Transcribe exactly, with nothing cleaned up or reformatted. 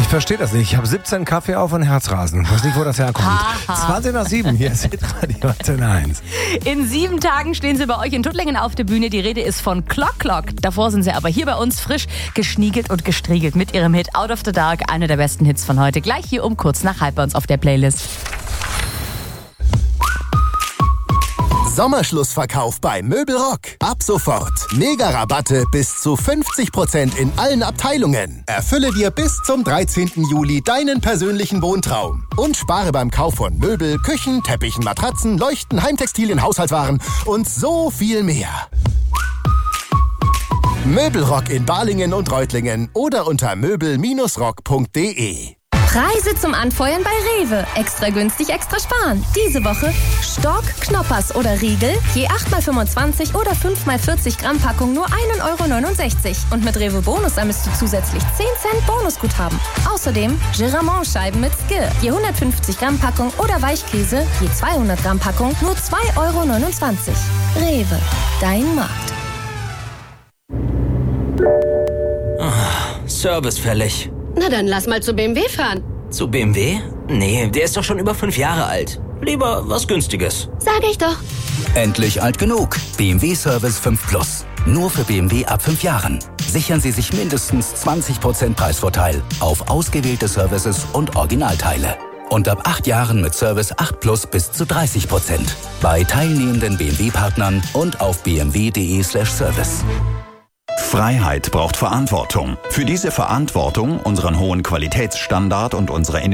verstehe das nicht. Ich habe siebzehn Kaffee auf und Herzrasen. Ich weiß nicht, wo das herkommt. zwanzig nach sieben, hier ist Radio Antenne eins. In sieben Tagen stehen sie bei euch in Tuttlingen auf der Bühne. Die Rede ist von Clock Clock. Davor sind sie aber hier bei uns frisch geschniegelt und gestriegelt mit ihrem Hit Out of the Dark. Einer der besten Hits von heute. Gleich hier um kurz nach halb bei uns auf der Playlist. Sommerschlussverkauf bei Möbelrock. Ab sofort. Mega-Rabatte bis zu fünfzig Prozent in allen Abteilungen. Erfülle dir bis zum dreizehnten Juli deinen persönlichen Wohntraum. Und spare beim Kauf von Möbel, Küchen, Teppichen, Matratzen, Leuchten, Heimtextilien, Haushaltswaren und so viel mehr. Möbelrock in Balingen und Reutlingen oder unter möbel rock punkt de. Preise zum Anfeuern bei Rewe. Extra günstig, extra sparen. Diese Woche Stork, Knoppers oder Riegel. Je acht mal fünfundzwanzig oder fünf mal vierzig Gramm Packung nur ein Euro neunundsechzig. Und mit Rewe Bonus ermisst du zusätzlich zehn Cent Bonusguthaben. Außerdem Giramont-Scheiben mit Skir. Je hundertfünfzig Gramm Packung oder Weichkäse. Je zweihundert Gramm Packung nur zwei Euro neunundzwanzig. Rewe, dein Markt. Oh, Service fällig. Na dann lass mal zu B M W fahren. Zu B M W? Nee, der ist doch schon über fünf Jahre alt. Lieber was Günstiges. Sag ich doch. Endlich alt genug. B M W Service fünf Plus. Nur für B M W ab fünf Jahren. Sichern Sie sich mindestens zwanzig Prozent Preisvorteil auf ausgewählte Services und Originalteile. Und ab acht Jahren mit Service acht Plus bis zu dreißig Prozent. Bei teilnehmenden B M W-Partnern und auf b m w punkt de slash service. Freiheit braucht Verantwortung. Für diese Verantwortung, unseren hohen Qualitätsstandard und unsere